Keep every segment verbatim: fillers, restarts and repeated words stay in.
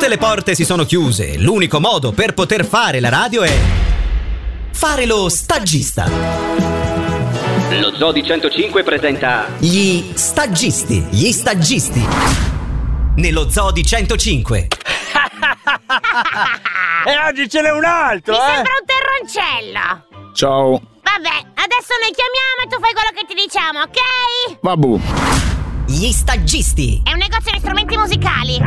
tutte le porte si sono chiuse, l'unico modo per poter fare la radio è fare lo stagista. Lo Zoo di centocinque presenta Gli stagisti, gli stagisti. Nello Zoo di centocinque. E oggi ce n'è un altro, Mi eh? sembra un terroncello. Ciao. Vabbè, adesso noi chiamiamo e tu fai quello che ti diciamo, ok? Vabbù. Gli stagisti. È un negozio di strumenti musicali.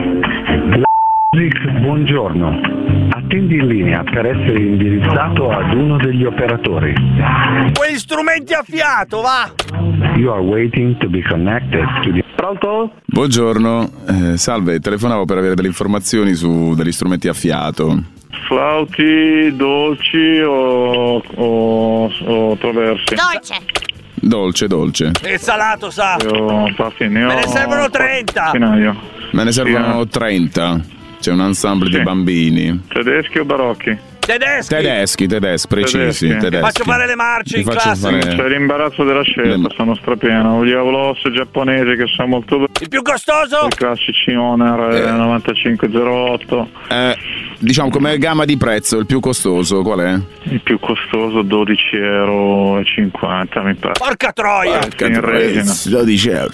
Buongiorno. Attendi in linea per essere indirizzato ad uno degli operatori. Quegli strumenti a fiato, va! You are waiting to be connected to the... Pronto? Buongiorno. Eh, salve, telefonavo per avere delle informazioni su degli strumenti a fiato. Flauti, dolci o, o, o traversi? Dolce. Dolce, dolce. E salato, sa! Io, infatti, ne ho... Me ne servono trenta! Centinaio. Me ne servono Sì, trenta. C'è un ensemble Sì. di bambini. Tedeschi o barocchi? Tedeschi! Tedeschi, tedeschi, precisi, Tedeschi. tedeschi. Faccio fare le marce Vi in faccio classico. fare- C'è l'imbarazzo della scelta, Le- sono strapieno. Gli Avlos giapponesi che sono molto belli. Il più costoso? I classici Honor Eh. novantacinque zero otto. Eh, diciamo come gamma di prezzo, il più costoso qual è? Il più costoso dodici euro e cinquanta mi pare. Porca troia! Sì, in resina. dodici euro.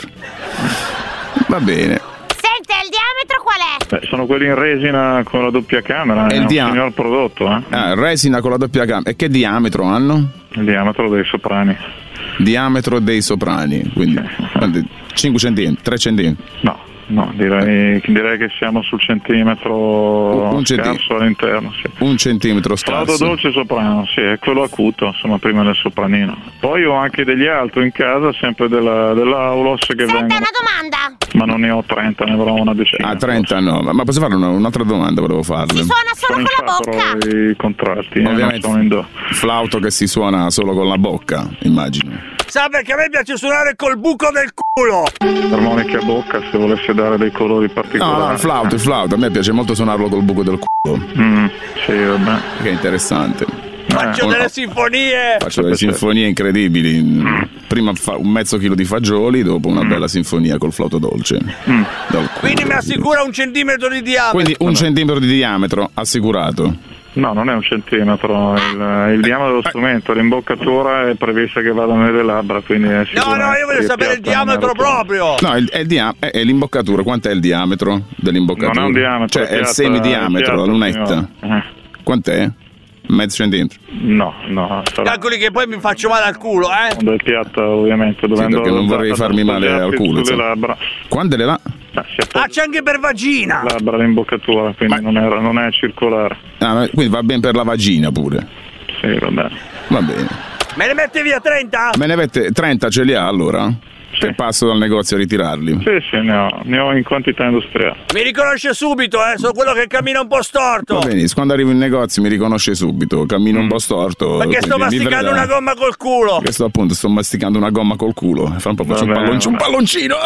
Va bene. Sente, il diametro qual è? Beh, sono quelli in resina con la doppia camera. E È il un dia- signor prodotto, eh? Ah, resina con la doppia gamma. E che diametro hanno? Il diametro dei soprani. Diametro dei soprani, quindi quanti- cinque centimetri, tre centimetri. No, no, direi, direi che siamo sul centimetro Un scarso centimetro. all'interno, sì. Un centimetro Flauto scarso. dolce soprano, sì, è quello acuto, insomma, prima del sopranino. Poi ho anche degli altri in casa, sempre della, dell'Aulos che Senta, vengono, una domanda. ma non ne ho trenta, ne avrò una decina. Ah, trenta no. Ma posso fare una- un'altra domanda? Volevo Si farle. suona solo Sono in con la fatto bocca. i contratti, eh, non Ovviamente. sono in do. Flauto che si suona solo con la bocca, immagino. Sa perché a me piace suonare col buco del culo! Armonica a bocca, se volesse dare dei colori particolari. No, no, il flauto, il flauto. A me piace molto suonarlo col buco del culo. Mm, sì, vabbè. Che è interessante. Faccio Eh, delle no. sinfonie! Faccio delle sinfonie incredibili. Prima fa un mezzo chilo di fagioli, dopo una bella sinfonia col flauto dolce. Dal culo. Quindi mi assicura un centimetro di diametro! Quindi un centimetro di diametro assicurato. No, non è un centimetro, il, il diametro dello strumento, l'imboccatura è prevista che vada nelle labbra, quindi è No, no, io voglio sapere il diametro proprio! No, il- è, il dia- è- è l'imboccatura. Quant'è il diametro dell'imboccatura? Non è un diametro, Cioè, è è il piatta- semidiametro, è piatta, la lunetta. signore. Eh. Quant'è? Mezzo centimetro. No, no, sarà Calcoli che poi mi faccio male al culo, eh! quando è piatta ovviamente, dovendo perché non vorrei farmi male al appoggiarsi culo, sulle insomma. labbra. Quando le la... Ah, si appoggia Ah, c'è anche per vagina! sulle labbra l'imboccatura, quindi non, è, non è circolare. Ah, ma- quindi va bene per la vagina pure. Sì, va bene. Va bene. Me ne mette via trenta? Me ne avete trenta, ce li ha allora? Che passo dal negozio a ritirarli. Sì, sì, ne ho, ne ho in quantità industriale. Mi riconosce subito, eh! Sono quello che cammina un po' storto! Va benissimo, quando arrivo in negozio mi riconosce subito, cammino un po' storto. Perché sto quindi mi masticando vedrà. una gomma col culo! Che sto appunto, sto masticando una gomma col culo. Fra un po' faccio un, Vabbè, pallonci- un vabbè. palloncino.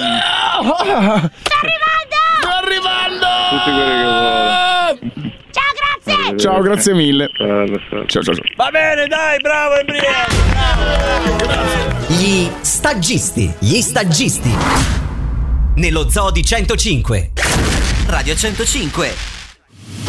Sto arrivando! Sto arrivando! Tutti quelli che vuole. Ciao, grazie! Ciao, grazie mille. Salve, salve. Ciao, ciao, ciao. Va bene, dai, bravo Embriano! Gli stagisti, gli stagisti. Nello Zoo di centocinque. Radio centocinque.